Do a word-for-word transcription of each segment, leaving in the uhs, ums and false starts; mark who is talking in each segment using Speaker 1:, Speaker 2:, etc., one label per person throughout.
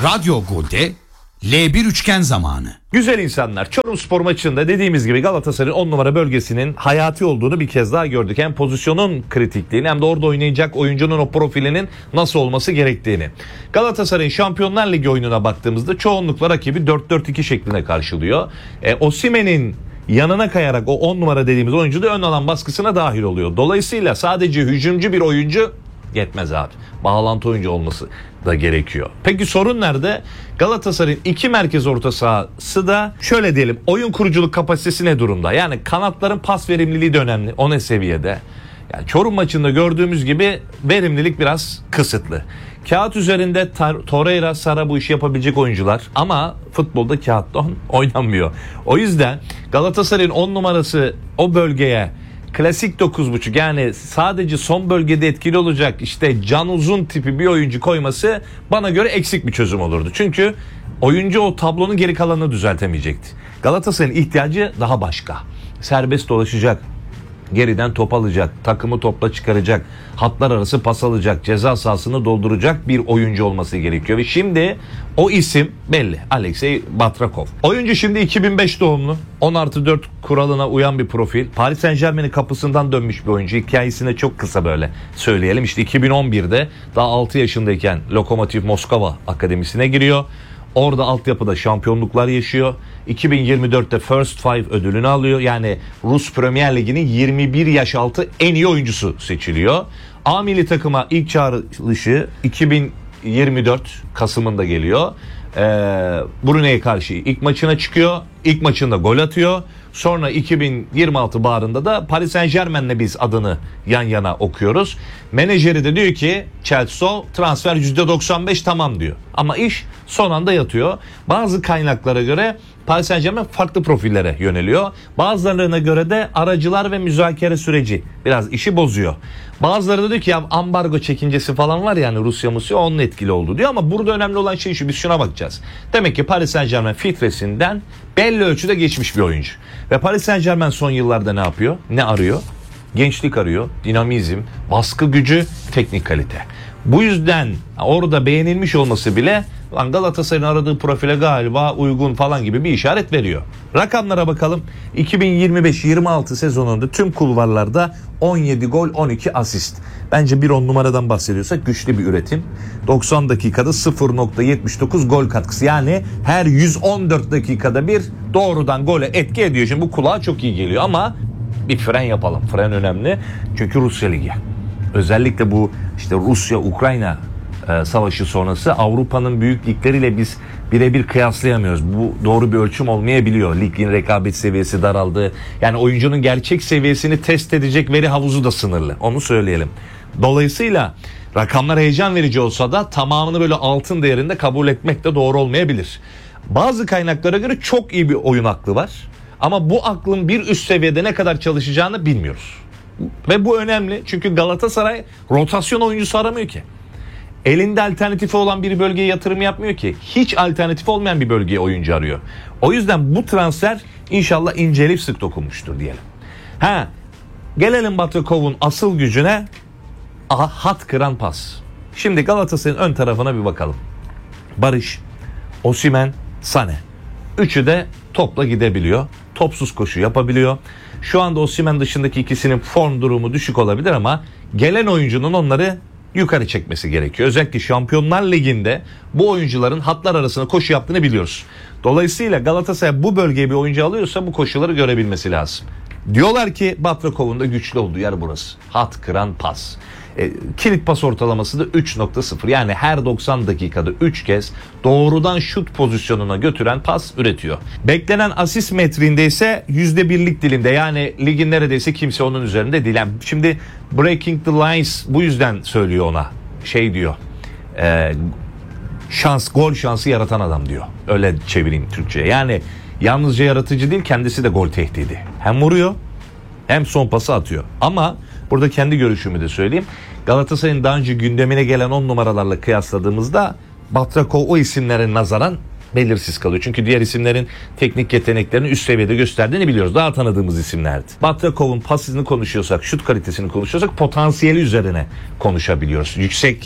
Speaker 1: Radyo Gol'de L bir üçgen zamanı.
Speaker 2: Güzel insanlar, Çorumspor maçında dediğimiz gibi Galatasaray'ın on numara bölgesinin hayati olduğunu bir kez daha gördük. Hem pozisyonun kritikliğini hem de orada oynayacak oyuncunun o profilinin nasıl olması gerektiğini. Galatasaray'ın Şampiyonlar Ligi oyununa baktığımızda çoğunlukla rakibi dört dört iki şeklinde karşılıyor. E, Osimhen'in yanına kayarak o on numara dediğimiz oyuncu da ön alan baskısına dahil oluyor. Dolayısıyla sadece hücumcu bir oyuncu yetmez abi. Bağlantı oyuncu olması da gerekiyor. Peki sorun nerede? Galatasaray'ın iki merkez orta sahası da şöyle diyelim, oyun kuruculuk kapasitesi ne durumda? Yani kanatların pas verimliliği de önemli. O ne seviyede? Yani Çorum maçında gördüğümüz gibi verimlilik biraz kısıtlı. Kağıt üzerinde Torreira, Sara bu işi yapabilecek oyuncular ama futbolda kağıtta oynanmıyor. O yüzden Galatasaray'ın on numarası o bölgeye klasik dokuz buçuk, yani sadece son bölgede etkili olacak işte Can Uzun tipi bir oyuncu koyması bana göre eksik bir çözüm olurdu. Çünkü oyuncu o tablonun geri kalanını düzeltemeyecekti. Galatasaray'ın ihtiyacı daha başka. Serbest dolaşacak, geriden top alacak, takımı topla çıkaracak, hatlar arası pas alacak, ceza sahasını dolduracak bir oyuncu olması gerekiyor. Ve şimdi o isim belli. Alexey Batrakov. Oyuncu şimdi iki bin beş doğumlu. on artı dört kuralına uyan bir profil. Paris Saint-Germain'in kapısından dönmüş bir oyuncu. Hikayesini çok kısa böyle söyleyelim. İşte iki bin on birde daha altı yaşındayken Lokomotiv Moskova Akademisi'ne giriyor. Orada altyapıda şampiyonluklar yaşıyor. iki bin yirmi dörtte First Five ödülünü alıyor. Yani Rus Premier Ligi'nin yirmi bir yaş altı en iyi oyuncusu seçiliyor. A milli takıma ilk çağrılışı iki bin yirmi dört Kasım'ında geliyor. Ee, Brunei'ye karşı ilk maçına çıkıyor. İlk maçında gol atıyor. Sonra iki bin yirmi altı baharında da Paris Saint-Germain'le biz adını yan yana okuyoruz. Menajeri de diyor ki Chelsea transfer yüzde doksan beş tamam diyor. Ama iş son anda yatıyor. Bazı kaynaklara göre Paris Saint-Germain farklı profillere yöneliyor. Bazılarına göre de aracılar ve müzakere süreci biraz işi bozuyor. Bazıları da diyor ki ya ambargo çekincesi falan var, yani Rusya Musya onun etkili oldu diyor. Ama burada önemli olan şey şu, biz şuna bakacağız. Demek ki Paris Saint-Germain filtresinden belli ölçüde geçmiş bir oyuncu. Ve Paris Saint-Germain son yıllarda ne yapıyor? Ne arıyor? Gençlik arıyor, dinamizm, baskı gücü, teknik kalite. Bu yüzden orada beğenilmiş olması bile Galatasaray'ın aradığı profile galiba uygun falan gibi bir işaret veriyor. Rakamlara bakalım. iki bin yirmi beş yirmi altı sezonunda tüm kulvarlarda on yedi gol, on iki asist. Bence bir on numaradan bahsediyorsak güçlü bir üretim. doksan dakikada sıfır nokta yetmiş dokuz gol katkısı. Yani her yüz on dört dakikada bir doğrudan gole etki ediyor. Şimdi bu kulağa çok iyi geliyor ama bir fren yapalım. Fren önemli. Çünkü Rusya Ligi. Özellikle bu işte Rusya-Ukrayna e, savaşı sonrası Avrupa'nın büyük ligleriyle biz birebir kıyaslayamıyoruz. Bu doğru bir ölçüm olmayabiliyor. Ligin rekabet seviyesi daraldı. Yani oyuncunun gerçek seviyesini test edecek veri havuzu da sınırlı. Onu söyleyelim. Dolayısıyla rakamlar heyecan verici olsa da tamamını böyle altın değerinde kabul etmek de doğru olmayabilir. Bazı kaynaklara göre çok iyi bir oyun aklı var. Ama bu aklın bir üst seviyede ne kadar çalışacağını bilmiyoruz. Ve bu önemli çünkü Galatasaray rotasyon oyuncusu aramıyor ki. Elinde alternatifi olan bir bölgeye yatırım yapmıyor ki. Hiç alternatif olmayan bir bölgeye oyuncu arıyor. O yüzden bu transfer inşallah inceleyip sık dokunmuştur diyelim. Ha, gelelim Batrakov'un asıl gücüne. Aha, hat kıran pas. Şimdi Galatasaray'ın ön tarafına bir bakalım. Barış, Osimhen, Sané. Üçü de topla gidebiliyor. Topsuz koşu yapabiliyor. Şu anda Osimhen dışındaki ikisinin form durumu düşük olabilir ama gelen oyuncunun onları yukarı çekmesi gerekiyor. Özellikle Şampiyonlar Ligi'nde bu oyuncuların hatlar arasında koşu yaptığını biliyoruz. Dolayısıyla Galatasaray bu bölgeye bir oyuncu alıyorsa bu koşuları görebilmesi lazım. Diyorlar ki Batrakov'un da güçlü olduğu yer burası. Hat kıran pas. E, kilit pas ortalaması da üç nokta sıfır. Yani her doksan dakikada üç kez doğrudan şut pozisyonuna götüren pas üretiyor. Beklenen asist metriğinde ise yüzde birlik dilinde, yani ligin neredeyse kimse onun üzerinde değil. Yani şimdi breaking the lines bu yüzden söylüyor ona. Şey diyor. E, şans, gol şansı yaratan adam diyor. Öyle çevireyim Türkçe'ye. Yani yalnızca yaratıcı değil, kendisi de gol tehdidi. Hem vuruyor hem son pası atıyor. Ama burada kendi görüşümü de söyleyeyim. Galatasaray'ın daha önce gündemine gelen on numaralarla kıyasladığımızda Batrakov o isimlere nazaran belirsiz kalıyor. Çünkü diğer isimlerin teknik yeteneklerini üst seviyede gösterdiğini biliyoruz. Daha tanıdığımız isimlerdi. Batrakov'un pasını konuşuyorsak, şut kalitesini konuşuyorsak potansiyeli üzerine konuşabiliyoruz. Yüksek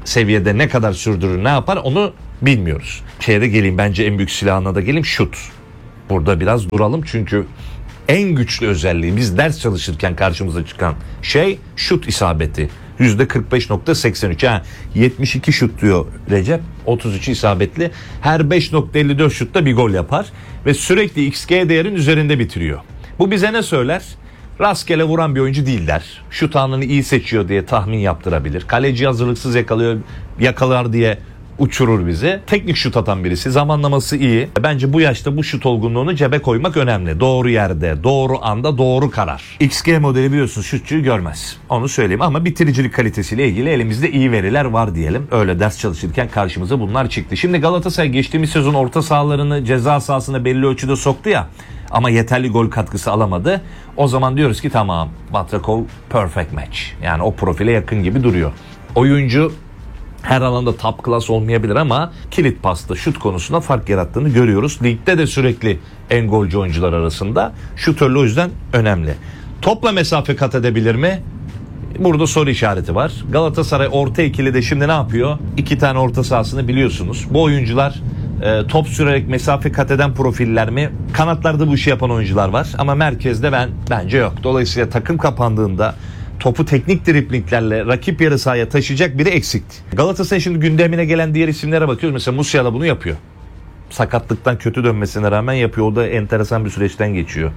Speaker 2: seviyede ne kadar sürdürür, ne yapar onu bilmiyoruz. Şeye de geleyim, bence en büyük silahına da geleyim, şut. Burada biraz duralım çünkü en güçlü özelliği, biz ders çalışırken karşımıza çıkan şey şut isabeti. yüzde kırk beş nokta seksen üç. Ha, yetmiş iki şut diyor Recep. otuz üçü isabetli. Her beş nokta elli dört şutta bir gol yapar. Ve sürekli X G değerin üzerinde bitiriyor. Bu bize ne söyler? Rastgele vuran bir oyuncu değil der. Şut anını iyi seçiyor diye tahmin yaptırabilir. Kaleci hazırlıksız yakalıyor, yakalar diye uçurur bizi. Teknik şut atan birisi. Zamanlaması iyi. Bence bu yaşta bu şut olgunluğunu cebe koymak önemli. Doğru yerde, doğru anda, doğru karar. X G modeli biliyorsunuz şutçuyu görmez. Onu söyleyeyim ama bitiricilik kalitesiyle ilgili elimizde iyi veriler var diyelim. Öyle ders çalışırken karşımıza bunlar çıktı. Şimdi Galatasaray geçtiğimiz sezon orta sahalarını ceza sahasına belli ölçüde soktu ya. Ama yeterli gol katkısı alamadı. O zaman diyoruz ki tamam, Batrakov perfect match. Yani o profile yakın gibi duruyor. Oyuncu her alanda top class olmayabilir ama kilit pasta, şut konusunda fark yarattığını görüyoruz. Ligde de sürekli en golcü oyuncular arasında. Şutörlü o yüzden önemli. Topla mesafe kat edebilir mi? Burada soru işareti var. Galatasaray orta ikili de şimdi ne yapıyor? İki tane orta sahasını biliyorsunuz. Bu oyuncular e, top sürerek mesafe kat eden profiller mi? Kanatlarda bu işi yapan oyuncular var ama merkezde ben bence yok. Dolayısıyla takım kapandığında topu teknik driplinglerle rakip yarı sahaya taşıyacak biri eksikti. Galatasaray şimdi gündemine gelen diğer isimlere bakıyoruz. Mesela Musiala bunu yapıyor. Sakatlıktan kötü dönmesine rağmen yapıyor. O da enteresan bir süreçten geçiyor.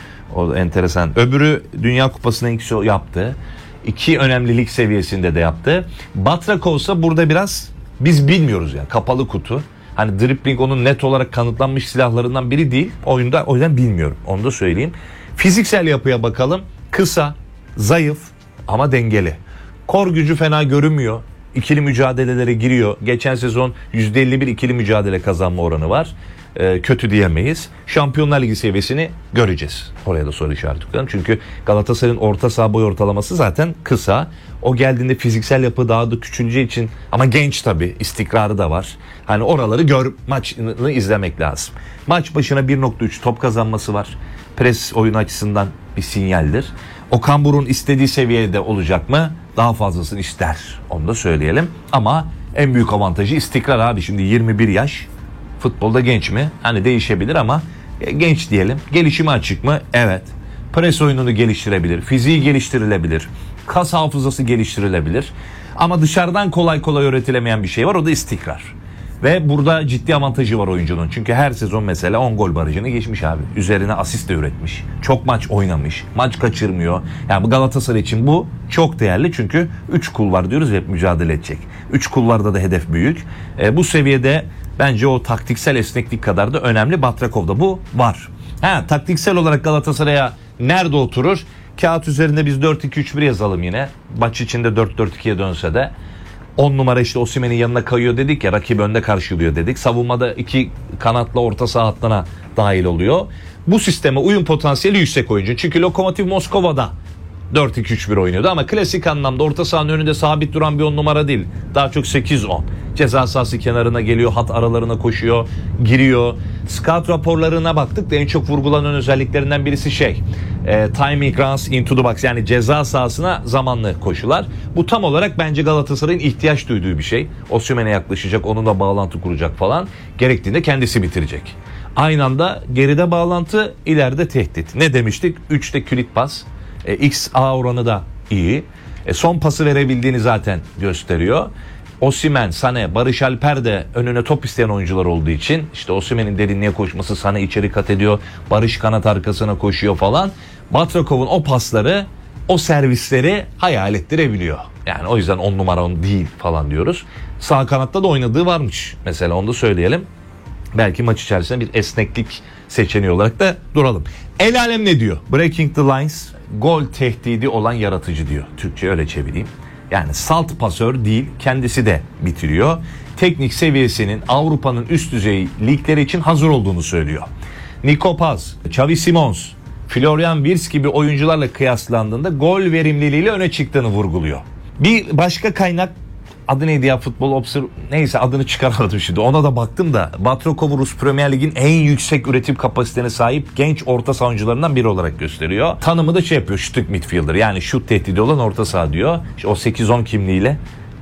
Speaker 2: O da enteresan. Öbürü Dünya Kupası'nın ikisi yaptı. İki önemli lig seviyesinde de yaptı. Batrakov ise burada biraz biz bilmiyoruz yani. Kapalı kutu. Hani dribbling onun net olarak kanıtlanmış silahlarından biri değil. Oyunda o yüzden bilmiyorum. Onu da söyleyeyim. Fiziksel yapıya bakalım. Kısa, zayıf ama dengeli. Kor gücü fena görünmüyor. İkili mücadelelere giriyor. Geçen sezon yüzde elli bir ikili mücadele kazanma oranı var. Ee, kötü diyemeyiz. Şampiyonlar Ligi seviyesini göreceğiz. Oraya da soru işareti koyalım. Çünkü Galatasaray'ın orta saha boy ortalaması zaten kısa. O geldiğinde fiziksel yapı daha da küçüleceği için, ama genç tabii, istikrarı da var. Hani oraları gör, maçını izlemek lazım. Maç başına bir nokta üç top kazanması var. Pres oyun açısından bir sinyaldir. Okan Buruk'un istediği seviyede olacak mı? Daha fazlasını ister. Onu da söyleyelim. Ama en büyük avantajı istikrar abi. Şimdi yirmi bir yaş. Futbolda genç mi? Hani değişebilir ama genç diyelim. Gelişime açık mı? Evet. Pres oyununu geliştirebilir. Fiziği geliştirilebilir. Kas hafızası geliştirilebilir. Ama dışarıdan kolay kolay öğretilemeyen bir şey var. O da istikrar. Ve burada ciddi avantajı var oyuncunun. Çünkü her sezon mesela on gol barajını geçmiş abi. Üzerine asist de üretmiş. Çok maç oynamış. Maç kaçırmıyor. Yani bu Galatasaray için bu çok değerli. Çünkü üç kul var diyoruz ya, hep mücadele edecek. üç kullarda da hedef büyük. E, bu seviyede bence o taktiksel esneklik kadar da önemli. Batrakov'da bu var. Ha, taktiksel olarak Galatasaray'a nerede oturur? Kağıt üzerinde biz dört iki üç bir yazalım yine. Maç içinde dört dört ikiye dönse de. on numara işte Osimhen'in yanına kayıyor dedik ya, rakip önde karşılıyor dedik. Savunmada iki kanatla orta saha hattına dahil oluyor. Bu sisteme uyum potansiyeli yüksek oyuncu. Çünkü Lokomotiv Moskova'da dört iki üç bir oynuyordu ama klasik anlamda orta sahanın önünde sabit duran bir on numara değil. Daha çok sekiz on. Ceza sahası kenarına geliyor, hat aralarına koşuyor, giriyor. Scout raporlarına baktık da en çok vurgulanan özelliklerinden birisi şey. E, timing runs into the box, yani ceza sahasına zamanlı koşular. Bu tam olarak bence Galatasaray'ın ihtiyaç duyduğu bir şey. Osimhen'e yaklaşacak, onunla bağlantı kuracak falan. Gerektiğinde kendisi bitirecek. Aynı anda geride bağlantı, ileride tehdit. Ne demiştik? üçte kilit pas. E, X A oranı da iyi. E, son pası verebildiğini zaten gösteriyor. Osimhen, Sané, Barış Alper de önüne top isteyen oyuncular olduğu için işte Osimhen'in derinliğe koşması, Sané içeri kat ediyor. Barış kanat arkasına koşuyor falan. Batrakov'un o pasları, o servisleri hayal ettirebiliyor. Yani o yüzden on numara on değil falan diyoruz. Sağ kanatta da oynadığı varmış. Mesela onu da söyleyelim. Belki maç içerisinde bir esneklik seçeneği olarak da duralım. El alem ne diyor? Breaking the lines, gol tehdidi olan yaratıcı diyor. Türkçe öyle çevireyim. Yani salt pasör değil, kendisi de bitiriyor. Teknik seviyesinin Avrupa'nın üst düzey ligleri için hazır olduğunu söylüyor. Nico Paz, Xavi Simons, Florian Wirtz gibi oyuncularla kıyaslandığında gol verimliliğiyle öne çıktığını vurguluyor. Bir başka kaynak, adı neydi ya, futbol observ... Neyse adını çıkaramadım şimdi. Ona da baktım da Batrakov'u Rus Premier Lig'in en yüksek üretim kapasitesine sahip genç orta saha oyuncularından biri olarak gösteriyor. Tanımı da şey yapıyor, şut midfielder, yani şut tehdidi olan orta saha diyor. İşte o sekiz on kimliğiyle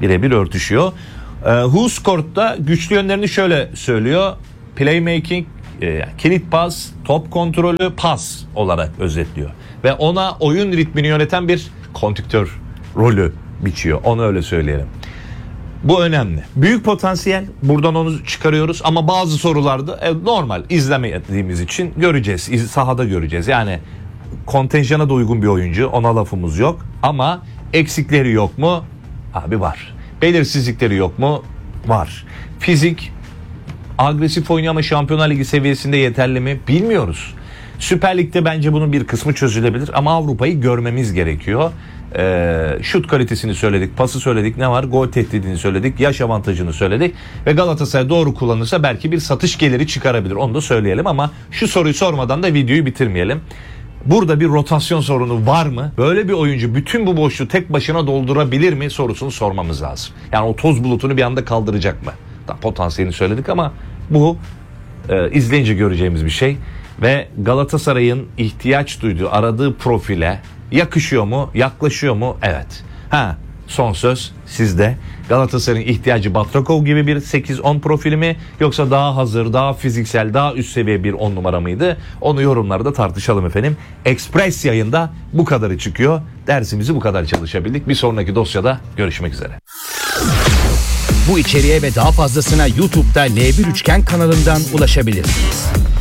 Speaker 2: birebir örtüşüyor. E, Huskort'ta güçlü yönlerini şöyle söylüyor. Playmaking, e, kilit pas, top kontrolü, pas olarak özetliyor. Ve ona oyun ritmini yöneten bir konduktör rolü biçiyor. Onu öyle söyleyelim. Bu önemli. Büyük potansiyel. Buradan onu çıkarıyoruz. Ama bazı sorularda e, normal izlemediğimiz için göreceğiz. İz, sahada göreceğiz. Yani kontenjana da uygun bir oyuncu. Ona lafımız yok. Ama eksikleri yok mu? Abi var. Belirsizlikleri yok mu? Var. Fizik agresif oynuyor ama Şampiyonlar Ligi seviyesinde yeterli mi? Bilmiyoruz. Süper Lig'de bence bunun bir kısmı çözülebilir ama Avrupa'yı görmemiz gerekiyor. Ee, şut kalitesini söyledik, pası söyledik, ne var? Gol tehdidini söyledik, yaş avantajını söyledik ve Galatasaray doğru kullanırsa belki bir satış geliri çıkarabilir. Onu da söyleyelim ama şu soruyu sormadan da videoyu bitirmeyelim. Burada bir rotasyon sorunu var mı? Böyle bir oyuncu bütün bu boşluğu tek başına doldurabilir mi sorusunu sormamız lazım. Yani o toz bulutunu bir anda kaldıracak mı? Da potansiyelini söyledik ama bu e, izleyince göreceğimiz bir şey. Ve Galatasaray'ın ihtiyaç duyduğu, aradığı profile yakışıyor mu, yaklaşıyor mu? Evet. Ha, son söz sizde. Galatasaray'ın ihtiyacı Batrakov gibi bir sekiz on profili mi, yoksa daha hazır, daha fiziksel, daha üst seviye bir on numara mıydı? Onu yorumlarda tartışalım efendim. Express yayında bu kadarı çıkıyor. Dersimizi bu kadar çalışabildik. Bir sonraki dosyada görüşmek üzere.
Speaker 3: Bu içeriğe ve daha fazlasına YouTube'da L bir Üçgen kanalından ulaşabilirsiniz.